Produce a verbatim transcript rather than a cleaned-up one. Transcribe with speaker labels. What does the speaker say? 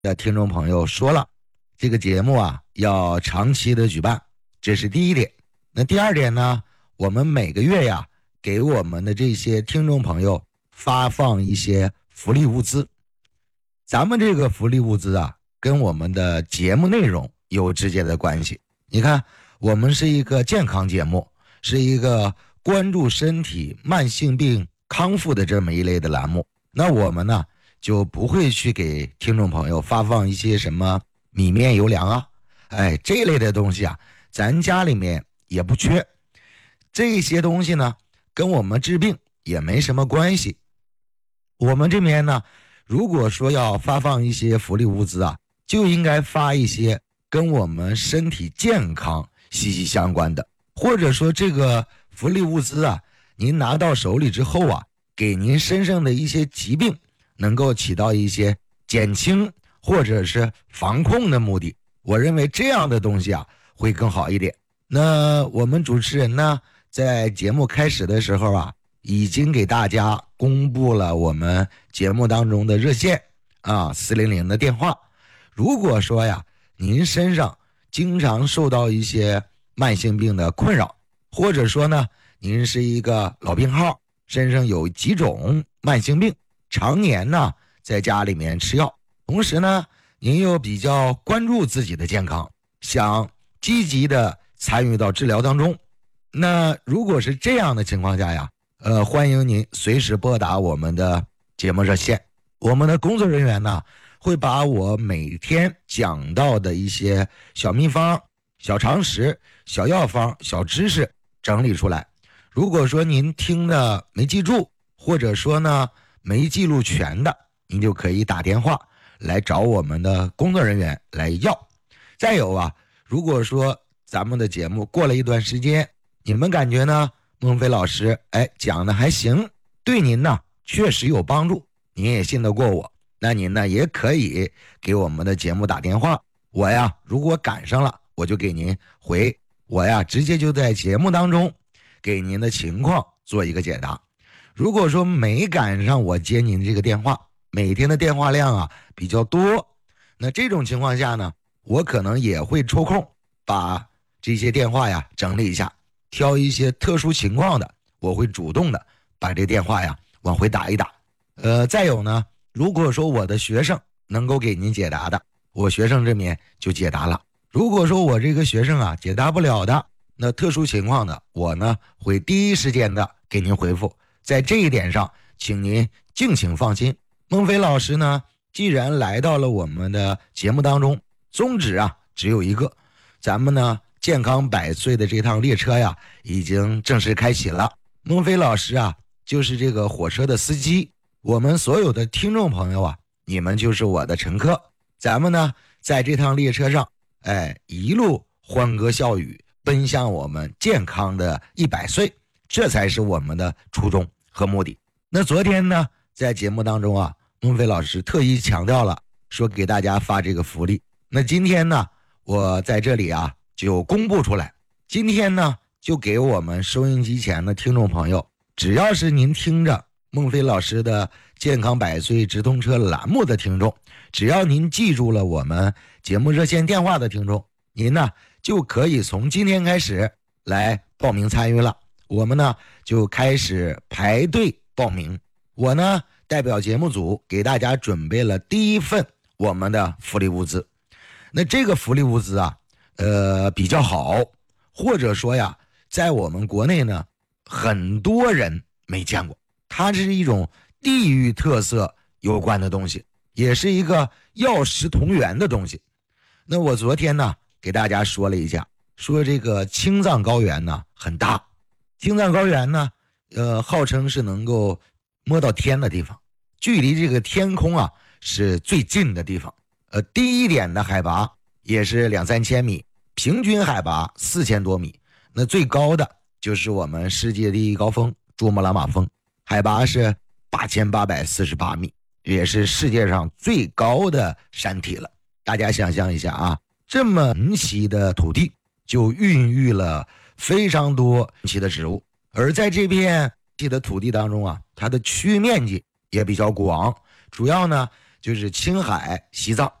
Speaker 1: 的听众朋友说了，这个节目啊要长期的举办，这是第一点。那第二点呢，我们每个月呀给我们的这些听众朋友发放一些福利物资。咱们这个福利物资啊跟我们的节目内容有直接的关系。你看，我们是一个健康节目，是一个关注身体慢性病康复的这么一类的栏目，那我们呢就不会去给听众朋友发放一些什么米面油粮啊，哎，这类的东西啊，咱家里面也不缺。这些东西呢，跟我们治病也没什么关系。我们这边呢，如果说要发放一些福利物资啊，就应该发一些跟我们身体健康息息相关的，或者说这个福利物资啊，您拿到手里之后啊，给您身上的一些疾病能够起到一些减轻或者是防控的目的，我认为这样的东西啊会更好一点。那我们主持人呢，在节目开始的时候啊，已经给大家公布了我们节目当中的热线啊四零零的电话。如果说呀，您身上经常受到一些慢性病的困扰，或者说呢，您是一个老病号，身上有几种慢性病，常年呢在家里面吃药，同时呢您又比较关注自己的健康，想积极的参与到治疗当中，那如果是这样的情况下呀，呃，欢迎您随时拨打我们的节目热线，我们的工作人员呢会把我每天讲到的一些小秘方、小常识、小药方、小知识整理出来。如果说您听的没记住，或者说呢没记录全的，您就可以打电话来找我们的工作人员来要。再有啊，如果说咱们的节目过了一段时间，你们感觉呢孟非老师哎讲的还行，对您呢确实有帮助，您也信得过我，那您呢也可以给我们的节目打电话，我呀如果赶上了我就给您回，我呀直接就在节目当中给您的情况做一个解答。如果说没赶上我接您这个电话，每天的电话量啊比较多，那这种情况下呢，我可能也会抽空把这些电话呀整理一下，挑一些特殊情况的，我会主动的把这电话呀往回打一打。呃，再有呢，如果说我的学生能够给您解答的，我学生这边就解答了。如果说我这个学生啊解答不了的，那特殊情况的，我呢会第一时间的给您回复。在这一点上，请您敬请放心。孟非老师呢，既然来到了我们的节目当中，宗旨啊只有一个，咱们呢健康百岁的这趟列车呀已经正式开启了。孟非老师啊就是这个火车的司机，我们所有的听众朋友啊，你们就是我的乘客。咱们呢在这趟列车上，哎，一路欢歌笑语，奔向我们健康的一百岁，这才是我们的初衷和目的。那昨天呢，在节目当中啊，孟非老师特意强调了，说给大家发这个福利。那今天呢，我在这里啊就公布出来。今天呢，就给我们收音机前的听众朋友，只要是您听着孟非老师的健康百岁直通车栏目的听众，只要您记住了我们节目热线电话的听众，您呢就可以从今天开始来报名参与了。我们呢就开始排队报名。我呢代表节目组给大家准备了第一份我们的福利物资。那这个福利物资啊，呃比较好，或者说呀，在我们国内呢，很多人没见过。它是一种地域特色有关的东西，也是一个药食同源的东西。那我昨天呢给大家说了一下，说这个青藏高原呢很大，青藏高原呢呃号称是能够摸到天的地方，距离这个天空啊是最近的地方。呃低一点的海拔也是两三千米，平均海拔四千多米。那最高的就是我们世界第一高峰珠穆朗玛峰，海拔是八千八百四十八米，也是世界上最高的山体了。大家想象一下啊，这么神奇的土地就孕育了非常多神奇的植物，而在这片的土地当中啊，它的区域面积也比较广，主要呢就是青海、西藏